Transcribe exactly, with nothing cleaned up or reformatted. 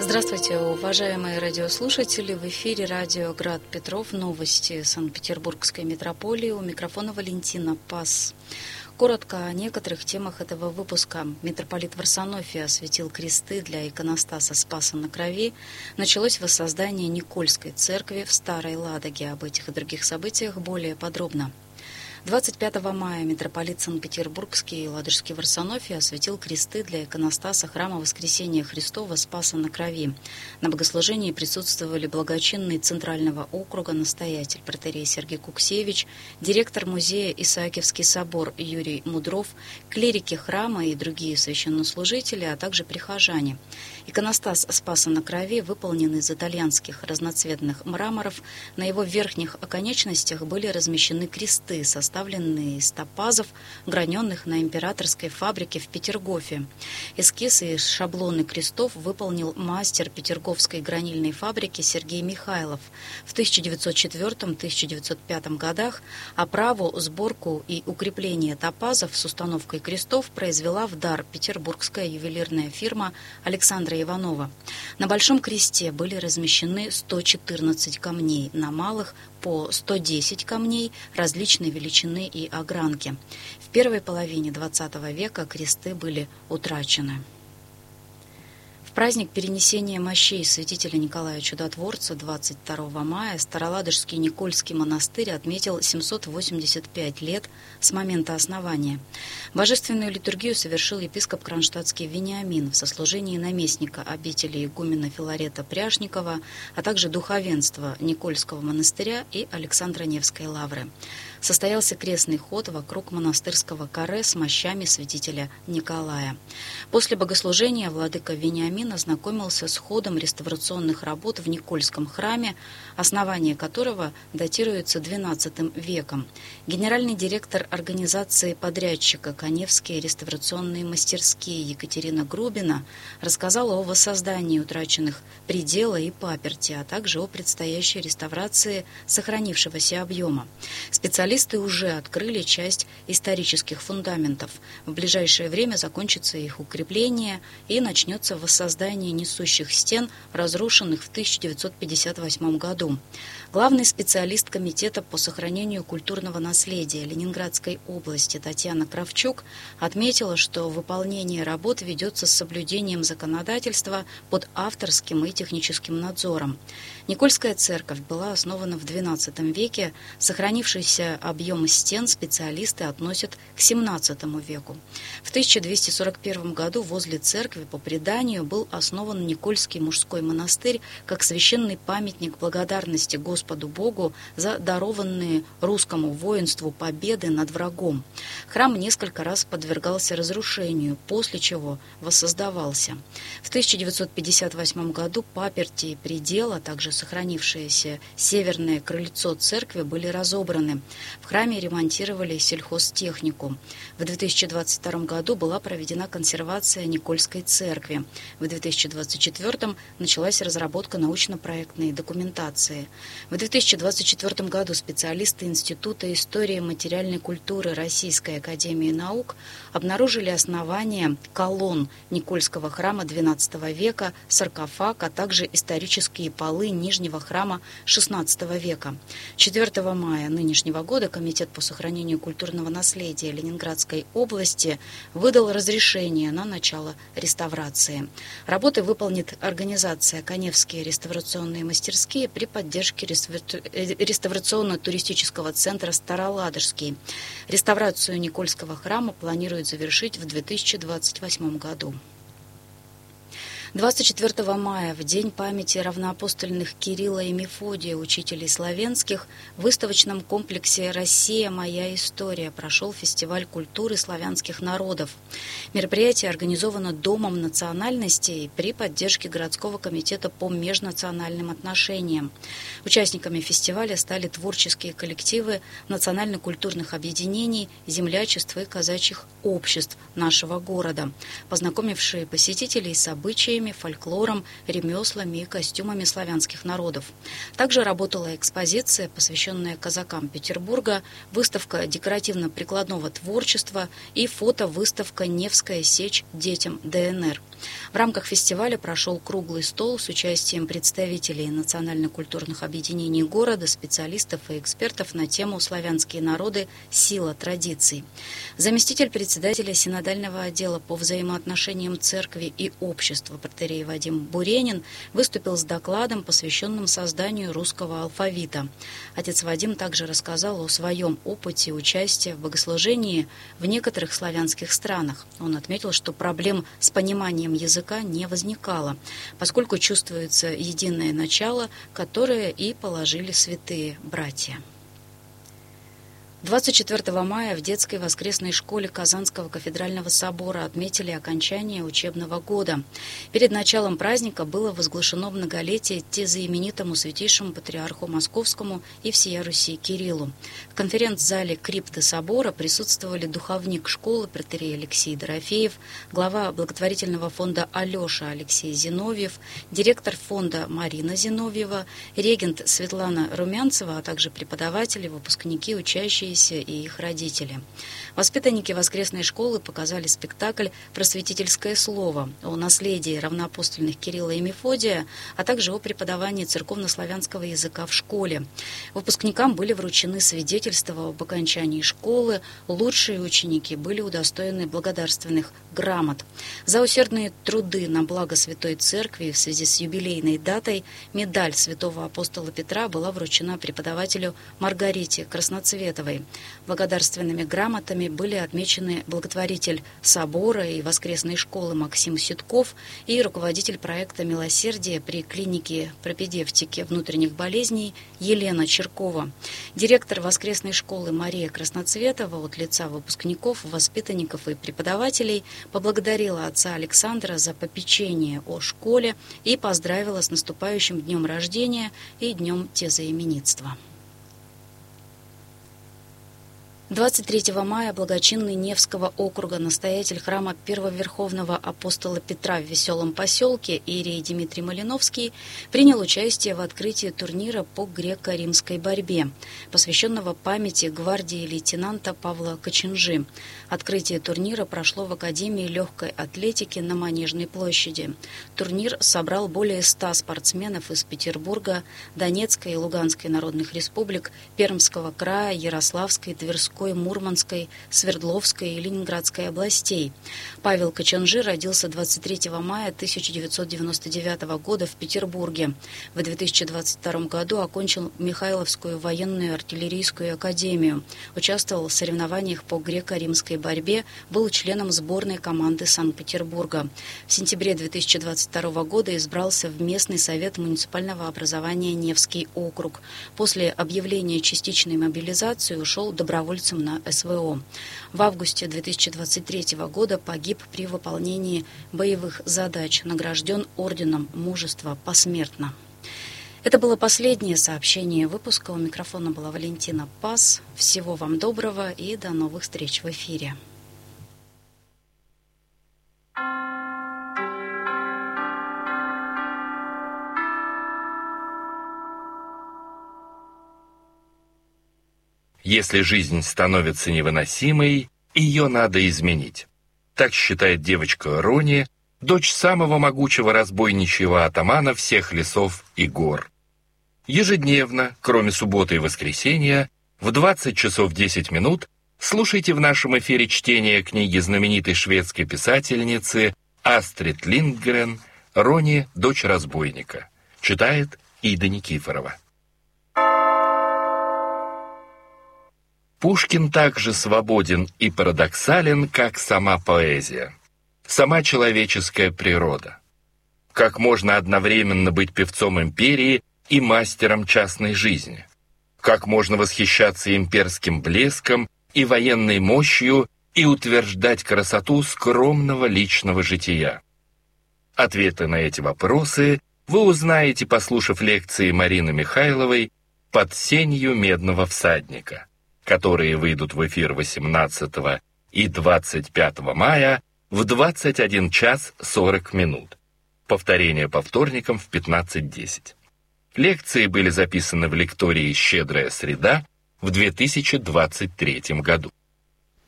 Здравствуйте, уважаемые радиослушатели! В эфире радио «Град Петров». Новости Санкт-Петербургской метрополии. У микрофона Валентина Пас. Коротко о некоторых темах этого выпуска. Митрополит Варсонофий осветил кресты для иконостаса Спаса на Крови. Началось воссоздание Никольской церкви в Старой Ладоге. Об этих и других событиях более подробно. двадцать пятого мая митрополит Санкт-Петербургский и Ладожский Варсонофий осветил кресты для иконостаса храма Воскресения Христова Спаса на Крови. На богослужении присутствовали благочинный Центрального округа настоятель протоиерей Сергий Куксевич, директор музея Исаакиевский собор Юрий Мудров, клирики храма и другие священнослужители, а также прихожане. Иконостас Спаса на Крови выполнен из итальянских разноцветных мраморов. На его верхних оконечностях были размещены кресты, составленные из топазов, граненных на императорской фабрике в Петергофе. Эскизы и шаблоны крестов выполнил мастер Петерговской гранильной фабрики Сергей Михайлов. В тысяча девятьсот четвёртом — тысяча девятьсот пятом годах оправу, сборку и укрепление топазов с установкой крестов произвела в дар петербургская ювелирная фирма Александра Иванова. На Большом кресте были размещены сто четырнадцать камней, на малых по сто десять камней различной величины и огранки. В первой половине двадцатого века кресты были утрачены. В праздник перенесения мощей святителя Николая Чудотворца двадцать второго мая Староладожский Никольский монастырь отметил семьсот восемьдесят пять лет с момента основания. Божественную литургию совершил епископ кронштадтский Вениамин в сослужении наместника обители игумена Филарета Пряжникова, а также духовенства Никольского монастыря и Александро-Невской лавры. Состоялся крестный ход вокруг монастырского каре с мощами святителя Николая. После богослужения владыка Вениамин ознакомился с ходом реставрационных работ в Никольском храме, основание которого датируется двенадцатым веком. Генеральный директор организации подрядчика «Каневские реставрационные мастерские» Екатерина Грубина рассказала о воссоздании утраченных предела и паперти, а также о предстоящей реставрации сохранившегося объема. Специалисты уже открыли часть исторических фундаментов. В ближайшее время закончится их укрепление и начнется воссоздание несущих стен, разрушенных в тысяча девятьсот пятьдесят восьмом году. Главный специалист Комитета по сохранению культурного наследия Ленинградской области Татьяна Кравчук отметила, что выполнение работ ведется с соблюдением законодательства под авторским и техническим надзором. Никольская церковь была основана в двенадцатом веке. Сохранившийся объем стен специалисты относят к семнадцатому веку. В тысяча двести сорок первом году возле церкви по преданию был основан Никольский мужской монастырь как священный памятник благодарности Господу Богу за дарованные русскому воинству победы над врагом. Храм несколько раз подвергался разрушению, после чего воссоздавался. В тысяча девятьсот пятьдесят восьмом году паперти и предел, а также сохранившееся северное крыльцо церкви были разобраны. В храме ремонтировали сельхозтехнику. В две тысячи двадцать втором году была проведена консервация Никольской церкви. В две тысячи двадцать четвёртом началась разработка научно-проектной документации. В две тысячи двадцать четвёртом году специалисты Института истории и материальной культуры Российской академии наук обнаружили основания колонн Никольского храма двенадцатого века, саркофаг, а также исторические полы Нижнего храма шестнадцатого века. четвёртого мая нынешнего года Комитет по сохранению культурного наследия Ленинградской области выдал разрешение на начало реставрации. Работы выполнит организация «Каневские реставрационные мастерские» при поддержке реставрационно-туристического центра «Староладожский». Реставрацию Никольского храма планируют завершить в две тысячи двадцать восьмом году. двадцать четвёртого мая, в День памяти равноапостольных Кирилла и Мефодия, учителей славянских, в выставочном комплексе «Россия. Моя история» прошел фестиваль культуры славянских народов. Мероприятие организовано Домом национальностей при поддержке городского комитета по межнациональным отношениям. Участниками фестиваля стали творческие коллективы национально-культурных объединений, землячеств и казачьих обществ нашего города, познакомившие посетителей с обычаями обычаями, фольклором, ремеслами и костюмами славянских народов. Также работала экспозиция, посвященная казакам Петербурга, выставка декоративно-прикладного творчества и фото-выставка «Невская сечь детям ДНР». В рамках фестиваля прошел круглый стол с участием представителей национально-культурных объединений города, специалистов и экспертов на тему «Славянские народы. Сила традиций». Заместитель председателя синодального отдела по взаимоотношениям церкви и общества протоиерей Вадим Буренин выступил с докладом, посвященным созданию русского алфавита. Отец Вадим также рассказал о своем опыте участия в богослужении в некоторых славянских странах. Он отметил, что проблем с пониманием языка не возникало, поскольку чувствуется единое начало, которое и положили святые братья. двадцать четвёртого мая в детской воскресной школе Казанского кафедрального собора отметили окончание учебного года. Перед началом праздника было возглашено многолетие тезоименитому святейшему патриарху Московскому и всея Руси Кириллу. В конференц-зале крипты собора присутствовали духовник школы протоиерей Алексей Дорофеев, глава благотворительного фонда «Алеша» Алексей Зиновьев, директор фонда Марина Зиновьева, регент Светлана Румянцева, а также преподаватели, выпускники, учащиеся и их родители. Воспитанники воскресной школы показали спектакль «Просветительское слово» о наследии равноапостольных Кирилла и Мефодия, а также о преподавании церковно-славянского языка в школе. Выпускникам были вручены свидетельства об окончании школы, лучшие ученики были удостоены благодарственных грамот. За усердные труды на благо Святой Церкви в связи с юбилейной датой медаль святого апостола Петра была вручена преподавателю Маргарите Красноцветовой. Благодарственными грамотами были отмечены благотворитель собора и воскресной школы Максим Ситков и руководитель проекта «Милосердие» при клинике пропедевтики внутренних болезней Елена Черкова. Директор воскресной школы Мария Красноцветова от лица выпускников, воспитанников и преподавателей поблагодарила отца Александра за попечение о школе и поздравила с наступающим днем рождения и днем тезоименитства. двадцать третьего мая благочинный Невского округа настоятель храма первоверховного апостола Петра в Веселом поселке иерей Дмитрий Малиновский принял участие в открытии турнира по греко-римской борьбе, посвященного памяти гвардии лейтенанта Павла Коченжи. Открытие турнира прошло в Академии легкой атлетики на Манежной площади. Турнир собрал более ста спортсменов из Петербурга, Донецкой и Луганской народных республик, Пермского края, Ярославской, Тверской, Мурманской, Свердловской и Ленинградской областей. Павел Коченжи родился двадцать третьего мая тысяча девятьсот девяносто девятого года в Петербурге. В две тысячи двадцать втором году окончил Михайловскую военную артиллерийскую академию, участвовал в соревнованиях по греко-римской борьбе, был членом сборной команды Санкт-Петербурга. В сентябре две тысячи двадцать второго года избрался в местный совет муниципального образования Невский округ. После объявления частичной мобилизации ушел добровольцем на СВО. В августе две тысячи двадцать третьего года погиб при выполнении боевых задач, награжден орденом Мужества посмертно. Это было последнее сообщение выпуска. У микрофона была Валентина Пас. Всего вам доброго и до новых встреч в эфире. Если жизнь становится невыносимой, ее надо изменить. Так считает девочка Рони, дочь самого могучего разбойничьего атамана всех лесов и гор. Ежедневно, кроме субботы и воскресенья, в двадцать часов десять минут слушайте в нашем эфире чтение книги знаменитой шведской писательницы Астрид Линдгрен «Рони, дочь разбойника». Читает Ида Никифорова. Пушкин также свободен и парадоксален, как сама поэзия, сама человеческая природа. Как можно одновременно быть певцом империи и мастером частной жизни? Как можно восхищаться имперским блеском и военной мощью и утверждать красоту скромного личного жития? Ответы на эти вопросы вы узнаете, послушав лекции Марины Михайловой «Под сенью медного всадника», которые выйдут в эфир восемнадцатого и двадцать пятого мая в двадцать один час сорок минут. Повторение по вторникам в пятнадцать десять. Лекции были записаны в лектории «Щедрая среда» в две тысячи двадцать третьем году.